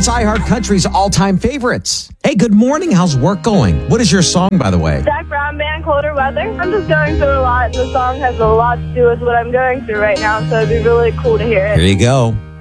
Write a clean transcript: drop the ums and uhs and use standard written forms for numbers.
It's iHeart Country's all-time favorites. Hey, good morning. How's work going? What is your song, by the way? Zach Brown Band, Colder Weather. I'm just going through a lot, and the song has a lot to do with what I'm going through right now, so it'd be really cool to hear it. Here you go.